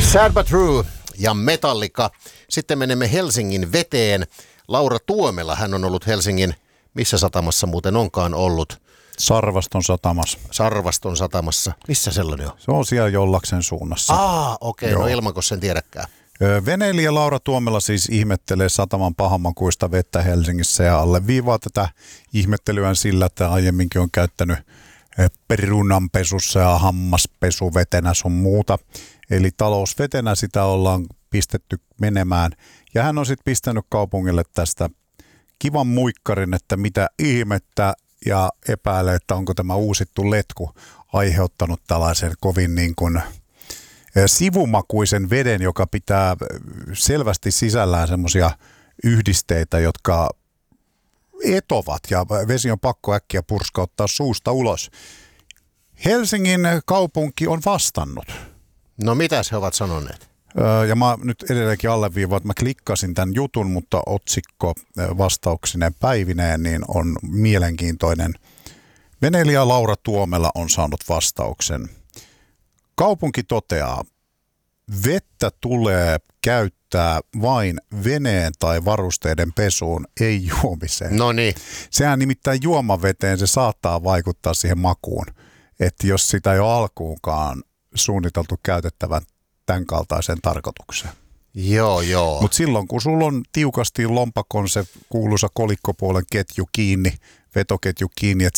Sad but True ja Metallica. Sitten menemme Helsingin veteen. Laura Tuomela, hän on ollut Helsingin, missä satamassa muuten onkaan ollut? Sarvaston satamassa. Sarvaston satamassa. Missä sellainen on? Se on siellä Jollaksen suunnassa. Okei. No ilmanko sen tiedäkään. Veneilijä Laura Tuomela siis ihmettelee sataman pahanmakuista vettä Helsingissä ja alleviivaa tätä ihmettelyään sillä, että aiemminkin on käyttänyt perunanpesussa ja hammaspesuvetenä sun muuta. Eli talousvetenä sitä ollaan pistetty menemään. Ja hän on sitten pistänyt kaupungille tästä kivan muikkarin, että mitä ihmettä, ja epäilee, että onko tämä uusittu letku aiheuttanut tällaisen kovin niin kuin sivumakuisen veden, joka pitää selvästi sisällään semmoisia yhdisteitä, jotka etovat ja vesi on pakko äkkiä purskauttaa suusta ulos. Helsingin kaupunki on vastannut. No mitäs he ovat sanoneet? Ja mä nyt edelleenkin alleviivaan, että mä klikkasin tämän jutun, mutta otsikko vastauksineen päivineen niin on mielenkiintoinen. Veneilijä Laura Tuomela on saanut vastauksen. Kaupunki toteaa, vettä tulee käyttää vain veneen tai varusteiden pesuun, ei juomiseen. No niin. Sehän nimittäin juomaveteen se saattaa vaikuttaa siihen makuun, että jos sitä ei ole alkuunkaan suunniteltu käytettävän tämän kaltaiseen tarkoitukseen. Joo. Mutta silloin, kun sulla on tiukasti lompakon se kuuluisa kolikkopuolen ketju kiinni, vetoketju kiinni, että